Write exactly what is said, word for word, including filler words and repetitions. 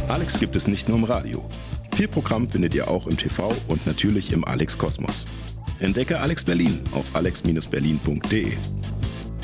Alex gibt es nicht nur im Radio. Viel Programm findet ihr auch im T V und natürlich im Alex Kosmos. Entdecke Alex Berlin auf alex Bindestrich berlin punkt de.